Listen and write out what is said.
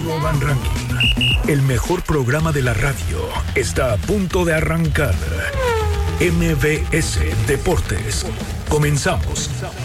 Roban Ranking. El mejor programa de la radio está a punto de arrancar. MBS Deportes. Comenzamos.